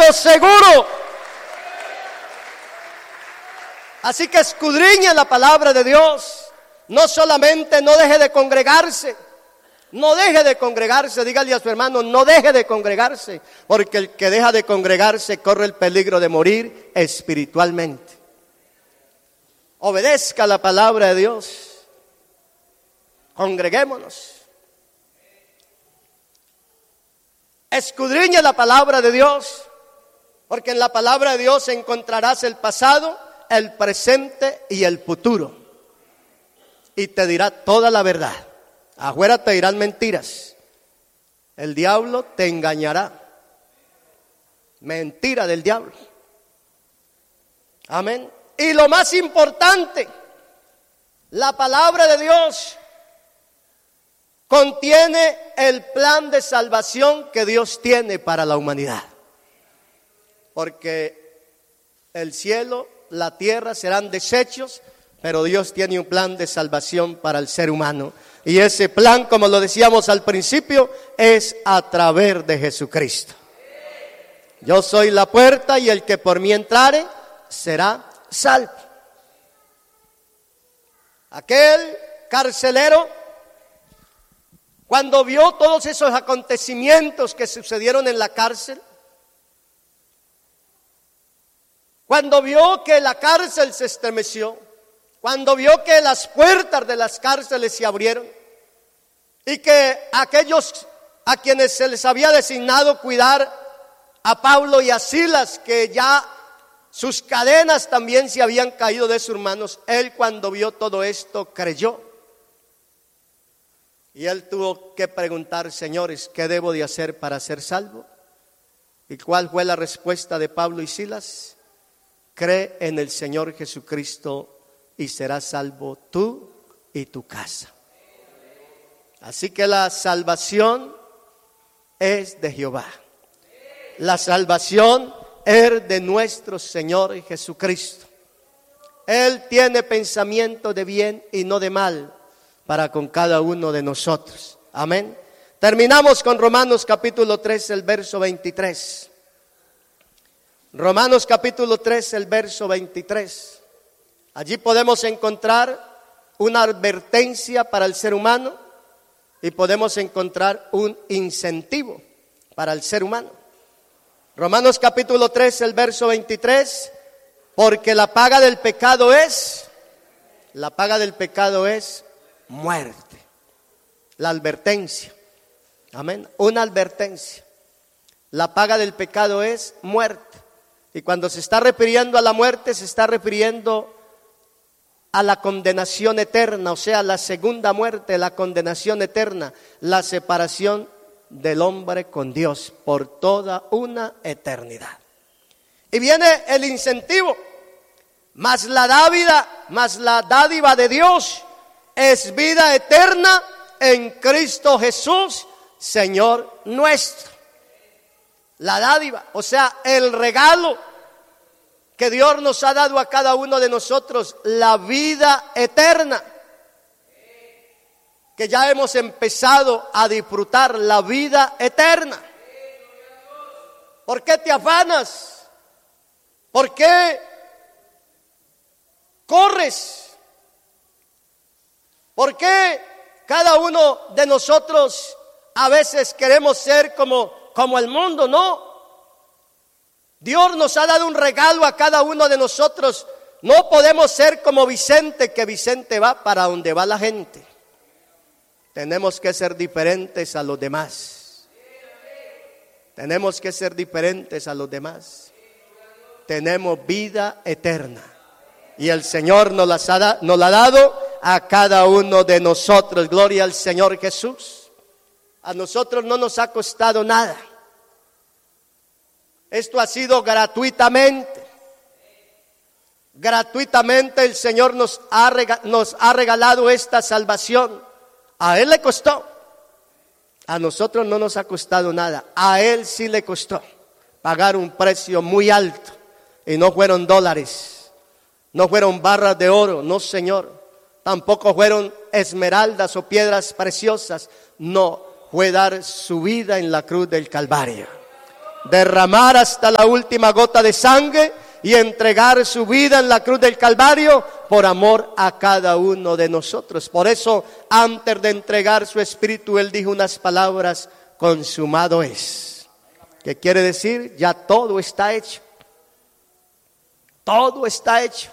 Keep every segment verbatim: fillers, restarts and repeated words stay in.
cielo seguro. Así que escudriñe la palabra de Dios. No solamente no deje de congregarse, no deje de congregarse, dígale a su hermano, no deje de congregarse, porque el que deja de congregarse corre el peligro de morir espiritualmente. Obedezca la palabra de Dios, congreguémonos. Escudriñe la palabra de Dios, porque en la palabra de Dios encontrarás el pasado, el presente y el futuro. Y te dirá toda la verdad. Afuera te dirán mentiras. El diablo te engañará. Mentira del diablo. Amén. Y lo más importante, la palabra de Dios contiene el plan de salvación que Dios tiene para la humanidad. Porque el cielo, la tierra serán desechos, pero Dios tiene un plan de salvación para el ser humano. Y ese plan, como lo decíamos al principio, es a través de Jesucristo. Yo soy la puerta y el que por mí entrare será salvo. Aquel carcelero, cuando vio todos esos acontecimientos que sucedieron en la cárcel, cuando vio que la cárcel se estremeció, cuando vio que las puertas de las cárceles se abrieron y que aquellos a quienes se les había designado cuidar a Pablo y a Silas, que ya sus cadenas también se habían caído de sus manos, él cuando vio todo esto creyó. Y él tuvo que preguntar, señores, ¿qué debo de hacer para ser salvo? ¿Y cuál fue la respuesta de Pablo y Silas? Cree en el Señor Jesucristo y serás salvo tú y tu casa. Así que la salvación es de Jehová. La salvación es de nuestro Señor Jesucristo. Él tiene pensamiento de bien y no de mal para con cada uno de nosotros. Amén. Terminamos con Romanos capítulo tres, el verso veintitrés. Romanos capítulo tres, el verso veintitrés. Allí podemos encontrar una advertencia para el ser humano y podemos encontrar un incentivo para el ser humano. Romanos capítulo tres, el verso veintitrés. Porque la paga del pecado es, la paga del pecado es muerte. La advertencia. Amén. Una advertencia. La paga del pecado es muerte. Y cuando se está refiriendo a la muerte, se está refiriendo a la condenación eterna, o sea, la segunda muerte, la condenación eterna, la separación del hombre con Dios por toda una eternidad. Y viene el incentivo, mas la dádiva, mas la dádiva de Dios es vida eterna en Cristo Jesús, Señor nuestro. La dádiva, o sea, el regalo que Dios nos ha dado a cada uno de nosotros, la vida eterna, que ya hemos empezado a disfrutar la vida eterna. ¿Por qué te afanas? ¿Por qué corres? ¿Por qué cada uno de nosotros a veces queremos ser como, como el mundo? No. Dios nos ha dado un regalo a cada uno de nosotros. No podemos ser como Vicente, que Vicente va para donde va la gente. Tenemos que ser diferentes a los demás. Tenemos que ser diferentes a los demás. Tenemos vida eterna. Y el Señor nos, las ha, nos la ha dado a cada uno de nosotros. Gloria al Señor Jesús. A nosotros no nos ha costado nada. Esto ha sido gratuitamente. Gratuitamente el Señor nos ha, rega- nos ha regalado esta salvación. A Él le costó. A nosotros no nos ha costado nada. A Él sí le costó pagar un precio muy alto. Y no fueron dólares. No fueron barras de oro. No, Señor. Tampoco fueron esmeraldas o piedras preciosas. No, fue dar su vida en la cruz del Calvario. derramar hasta la última gota de sangre y entregar su vida en la cruz del Calvario por amor a cada uno de nosotros. Por eso, antes de entregar su espíritu, Él dijo unas palabras: consumado es. ¿Qué quiere decir? Ya todo está hecho. Todo está hecho.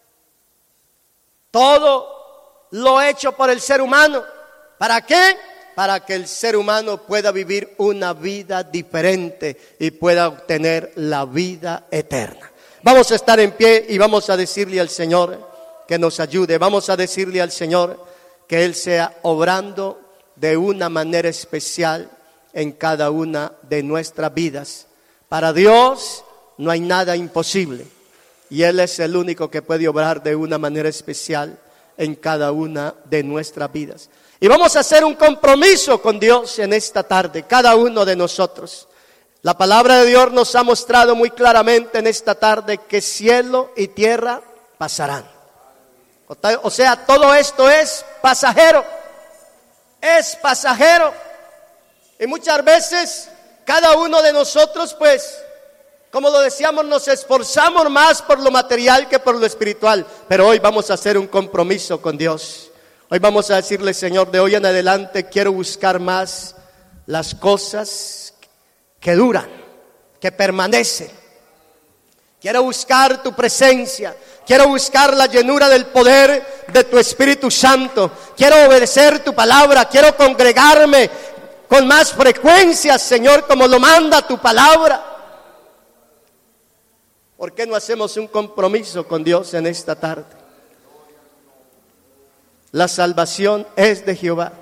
Todo lo hecho por el ser humano. ¿Para qué? Para que el ser humano pueda vivir una vida diferente y pueda obtener la vida eterna. Vamos a estar en pie y vamos a decirle al Señor que nos ayude. Vamos a decirle al Señor que Él sea obrando de una manera especial en cada una de nuestras vidas. Para Dios no hay nada imposible y Él es el único que puede obrar de una manera especial en cada una de nuestras vidas. Y vamos a hacer un compromiso con Dios en esta tarde, cada uno de nosotros. La palabra de Dios nos ha mostrado muy claramente en esta tarde que cielo y tierra pasarán. O sea, todo esto es pasajero, es pasajero. Y muchas veces cada uno de nosotros, pues, como lo decíamos, nos esforzamos más por lo material que por lo espiritual. Pero hoy vamos a hacer un compromiso con Dios. Hoy vamos a decirle: Señor, de hoy en adelante quiero buscar más las cosas que duran, que permanecen. Quiero buscar tu presencia. Quiero buscar la llenura del poder de tu Espíritu Santo. Quiero obedecer tu palabra. Quiero congregarme con más frecuencia, Señor, como lo manda tu palabra. ¿Por qué no hacemos un compromiso con Dios en esta tarde? La salvación es de Jehová.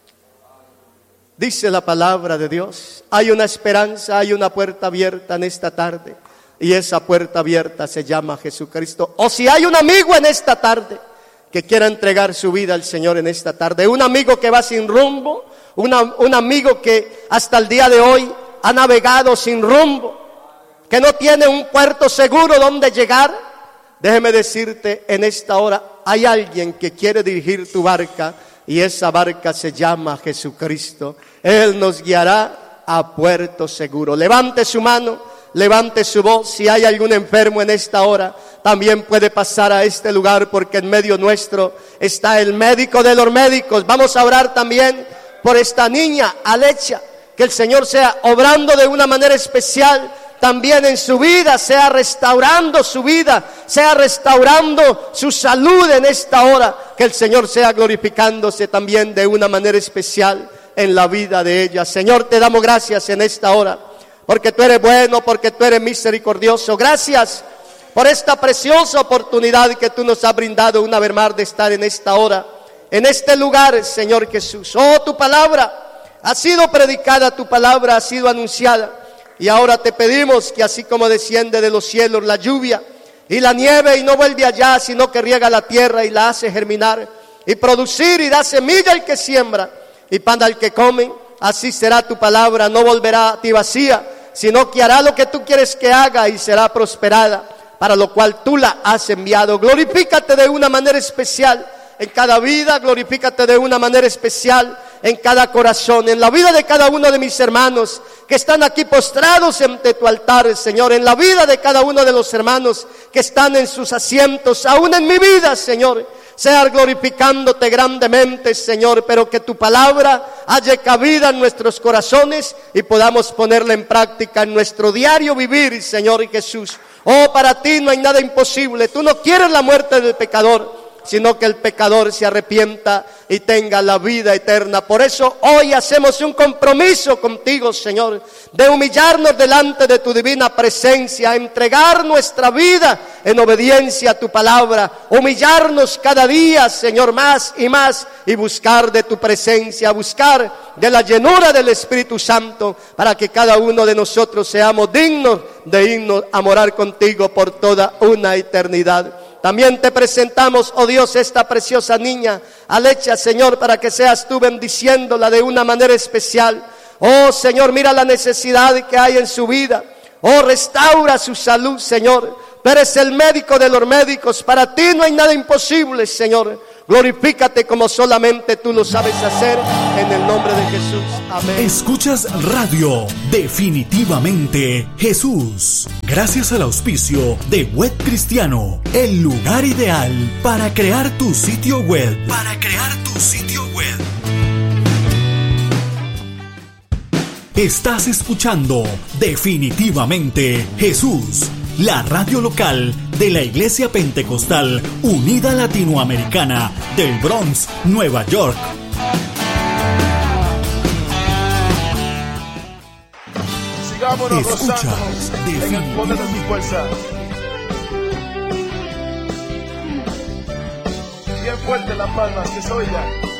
Dice la palabra de Dios. Hay una esperanza, hay una puerta abierta en esta tarde. Y esa puerta abierta se llama Jesucristo. O si hay un amigo en esta tarde que quiera entregar su vida al Señor en esta tarde. Un amigo que va sin rumbo. Una, un amigo que hasta el día de hoy ha navegado sin rumbo. Que no tiene un puerto seguro donde llegar. Déjeme decirte, en esta hora hay alguien que quiere dirigir tu barca. Y esa barca se llama Jesucristo. Él nos guiará a puerto seguro. Levante su mano. Levante su voz. Si hay algún enfermo en esta hora, también puede pasar a este lugar, porque en medio nuestro está el médico de los médicos. Vamos a orar también por esta niña, Alecha, que el Señor sea obrando de una manera especial también en su vida, sea restaurando su vida, sea restaurando su salud en esta hora, que el Señor sea glorificándose también de una manera especial en la vida de ella. Señor, te damos gracias en esta hora, porque tú eres bueno, porque tú eres misericordioso. Gracias por esta preciosa oportunidad que tú nos has brindado una vez más de estar en esta hora, en este lugar, Señor Jesús. Oh, tu palabra ha sido predicada, tu palabra ha sido anunciada. Y ahora te pedimos que así como desciende de los cielos la lluvia y la nieve y no vuelve allá, sino que riega la tierra y la hace germinar y producir y da semilla al que siembra y pan al que come, así será tu palabra, no volverá a ti vacía, sino que hará lo que tú quieres que haga y será prosperada, para lo cual tú la has enviado. Glorifícate de una manera especial en cada vida, glorifícate de una manera especial en cada corazón, en la vida de cada uno de mis hermanos que están aquí postrados ante tu altar, Señor, en la vida de cada uno de los hermanos que están en sus asientos, aún en mi vida, Señor, sea glorificándote grandemente, Señor, pero que tu palabra haya cabida en nuestros corazones y podamos ponerla en práctica en nuestro diario vivir, Señor Jesús. Oh, para ti no hay nada imposible. Tú no quieres la muerte del pecador, sino que el pecador se arrepienta y tenga la vida eterna. Por eso hoy hacemos un compromiso contigo, Señor, de humillarnos delante de tu divina presencia, entregar nuestra vida en obediencia a tu palabra, humillarnos cada día, Señor, más y más, y buscar de tu presencia, buscar de la llenura del Espíritu Santo, para que cada uno de nosotros seamos dignos de irnos a morar contigo por toda una eternidad. También te presentamos, oh Dios, esta preciosa niña, Alecha, Señor, para que seas tú bendiciéndola de una manera especial. Oh Señor, mira la necesidad que hay en su vida. Oh, restaura su salud, Señor. Tú eres el médico de los médicos. Para ti no hay nada imposible, Señor. Glorifícate como solamente tú lo sabes hacer. en el nombre de Jesús. Amén. Escuchas Radio Definitivamente Jesús. Gracias al auspicio de Web Cristiano, el lugar ideal para crear tu sitio web. Para crear tu sitio web. Estás escuchando Definitivamente Jesús, la radio local de la Iglesia Pentecostal Unida Latinoamericana del Bronx, Nueva York. Sigámonos gozándonos en el poder de tu fuerza. Bien fuerte las palmas, que se oigan.